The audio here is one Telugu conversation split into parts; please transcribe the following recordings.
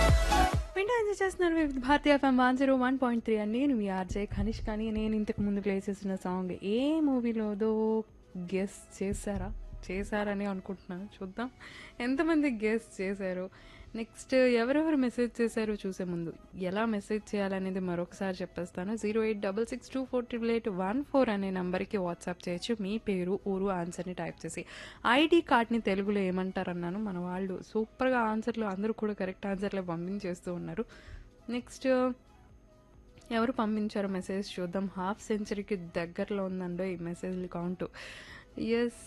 వింటూ ఎంజాయ్ చేస్తున్నారు వివిధ భారతీయ ఎఫ్ఎం 101.3 అని నేను మీ ఆర్జే ఖనిష్. కానీ నేను ఇంతకు ముందు ప్లే చేసిన సాంగ్ ఏ మూవీలోదో గెస్ చేశారని అనుకుంటున్నాను. చూద్దాం ఎంతమంది గెస్ చేశారు. నెక్స్ట్ ఎవరెవరు మెసేజ్ చేశారో చూసే ముందు ఎలా మెసేజ్ చేయాలనేది మరొకసారి చెప్పేస్తాను. 08662488814 అనే నెంబర్కి వాట్సాప్ చేయొచ్చు. మీ పేరు, ఊరు, ఆన్సర్ని టైప్ చేసి ఐడి కార్డ్ని తెలుగులో ఏమంటారన్నాను. మన వాళ్ళు సూపర్గా ఆన్సర్లు అందరూ కూడా కరెక్ట్ ఆన్సర్లే పంపించేస్తూ ఉన్నారు. నెక్స్ట్ ఎవరు పంపించారో మెసేజ్ చూద్దాం. హాఫ్ సెంచరీకి దగ్గరలో ఉందండో ఈ మెసేజ్లు కౌంటు. ఎస్,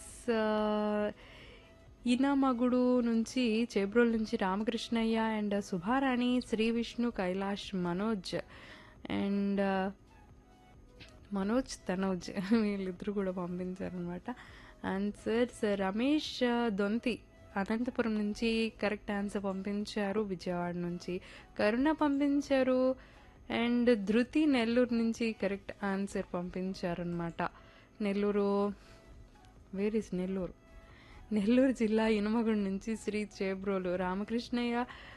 ఇనమగుడు నుంచి, చేబ్రోల్ నుంచి రామకృష్ణయ్య అండ్ సుభారాణి, శ్రీ విష్ణు, కైలాష్, మనోజ్ అండ్ తనోజ్ వీళ్ళిద్దరూ కూడా పంపించారనమాట ఆన్సర్స్. రమేష్ దొంతి అనంతపురం నుంచి కరెక్ట్ ఆన్సర్ పంపించారు. విజయవాడ నుంచి కరుణ పంపించారు. అండ్ ధృతి నెల్లూరు నుంచి కరెక్ట్ ఆన్సర్ పంపించారనమాట. Nellore, where is Nellore? నెల్లూరు జిల్లా ఇనమగుండ నుంచి శ్రీ చేబ్రోలు రామకృష్ణయ్య,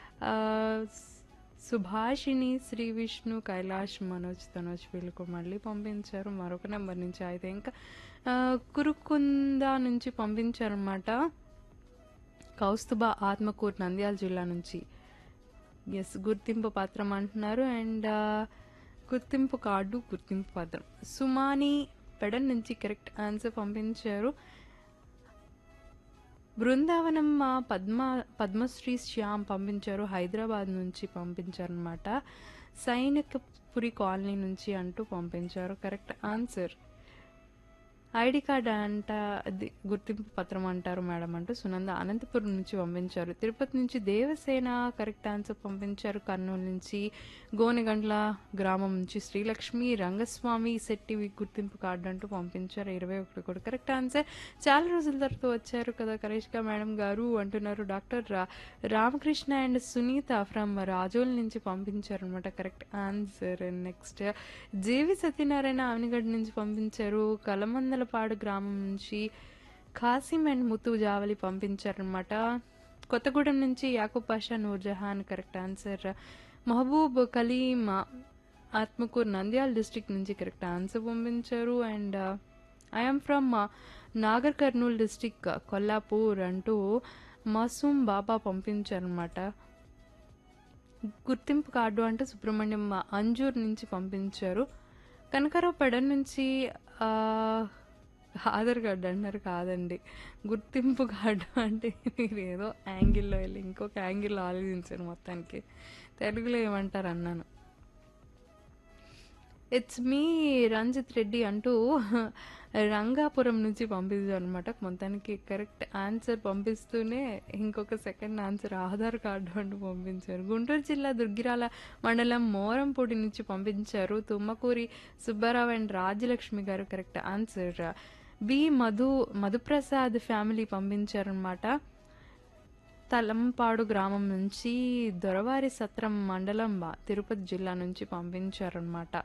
సుభాషిణి, శ్రీ విష్ణు, కైలాష్, మనోజ్, తనోజ్ వీళ్ళకు మళ్ళీ పంపించారు. మరొక నెంబర్ నుంచి అయితే ఇంకా కురుకుంద నుంచి పంపించారనమాట. కౌస్తుభ ఆత్మకూరు నంద్యాల జిల్లా నుంచి ఎస్ గుర్తింపు పత్రం అంటున్నారు. అండ్ గుర్తింపు కార్డు, గుర్తింపు పత్రం. సుమాని పెడన్ నుంచి కరెక్ట్ ఆన్సర్ పంపించారు. బృందావనం పద్మశ్రీ శ్యామ్ పంపించారు. హైదరాబాద్ నుంచి పంపించారనమాట. సైనికపురి కాలనీ నుంచి అంటూ పంపించారు కరెక్ట్ ఆన్సర్. ఐడి కార్డ్ అంట, అది గుర్తింపు పత్రం అంటారు మేడం అంటూ సునంద అనంతపురం నుంచి పంపించారు. తిరుపతి నుంచి దేవసేన కరెక్ట్ ఆన్సర్ పంపించారు. కర్నూలు నుంచి గోనెగండ్ల గ్రామం నుంచి శ్రీలక్ష్మి, రంగస్వామి శెట్టి గుర్తింపు కార్డు అంటూ పంపించారు. 21 కూడా కరెక్ట్ ఆన్సర్. చాలా రోజుల తర్వాత వచ్చారు కదా కరేష్గా మేడం గారు అంటున్నారు. Doctor Ramakrishna and Sunitha from Razole నుంచి పంపించారు అనమాట correct answer. Next JV Satyanarayana అవనిగడ్ నుంచి పంపించారు. కలమందలపాడు గ్రామం నుంచి ఖాసిం అండ్ ముత్తు జావలి పంపించారనమాట. కొత్తగూడెం నుంచి Yakub Pasha, Nurjahan correct answer. Mahabub Kaleem Atmakur Nandyal district నుంచి కరెక్ట్ ఆన్సర్ పంపించారు. And I'm from Nagar Kurnool district Kollapur అంటూ మాసూమ్ బాబా పంపించారనమాట. గుర్తింపు కార్డు అంటే సుబ్రహ్మణ్యం అంజూర్ నుంచి పంపించారు. కనకారావు పెడన్ నుంచి ఆధార్ కార్డు అంటారు కాదండి, గుర్తింపు కార్డు అంటే మీరు ఏదో యాంగిల్లో వెళ్ళి ఇంకొక యాంగిల్లో ఆలోచించారు. మొత్తానికి తెలుగులో ఏమంటారు అన్నాను. ఇట్స్ మీ రంజిత్ రెడ్డి అంటూ రంగాపురం నుంచి పంపించారు అనమాట. మొత్తానికి కరెక్ట్ ఆన్సర్ పంపిస్తూనే ఇంకొక సెకండ్ ఆన్సర్ ఆధార్ కార్డు అంటూ పంపించారు. గుంటూరు జిల్లా దుర్గిరాల మండలం మోరంపూడి నుంచి పంపించారు. తుమ్మకూరి సుబ్బారావు అండ్ రాజ్యలక్ష్మి గారు correct answer. B Madhu Prasad family పంపించారనమాట. తలంపాడు గ్రామం నుంచి దొరవారి సత్రం మండలం తిరుపతి జిల్లా నుంచి పంపించారనమాట.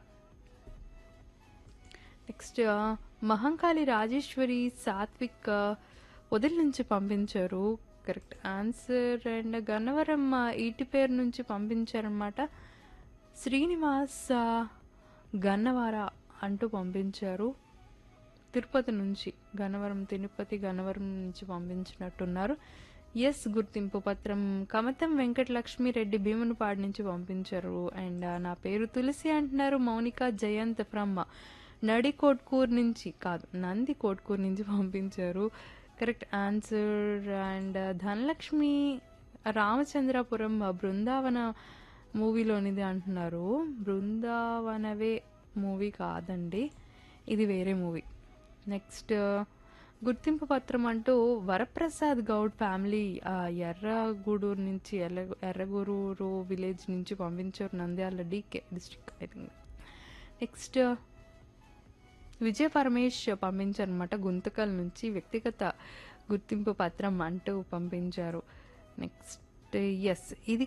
నెక్స్ట్ మహంకాళి రాజేశ్వరి సాత్విక్ వదిలి నుంచి పంపించారు కరెక్ట్ ఆన్సర్. అండ్ గన్నవరం ఈటి పేరు నుంచి పంపించారనమాట. శ్రీనివాస్ గన్నవార అంటూ పంపించారు. తిరుపతి నుంచి గన్నవరం నుంచి పంపించినట్టున్నారు. ఎస్ గుర్తింపు పత్రం కమతం వెంకటలక్ష్మి రెడ్డి భీమునిపాడు నుంచి పంపించారు. అండ్ నా పేరు తులసి అంటున్నారు. మౌనిక జయంత్ ఫ్రమ్ నడికోట్కూర్ నుంచి కాదు నందికోట్కూర్ నుంచి పంపించారు correct answer. And Dhanalakshmi Ramachandrapuram Brindavana మూవీలోనిది అంటున్నారు. బృందావనవే మూవీ కాదండి, ఇది వేరే మూవీ. నెక్స్ట్ గుర్తింపు పత్రం అంటూ వరప్రసాద్ గౌడ్ ఫ్యామిలీ ఎర్రగూడూరు నుంచి ఎర్రగూరూరు విలేజ్ నుంచి పంపించారు. Nandyal DK district I think. Next విజయ పరమేష్ పంపించారనమాట. గుంతకల్ నుంచి వ్యక్తిగత గుర్తింపు పత్రం అంటూ పంపించారు. నెక్స్ట్ ఎస్ ఇది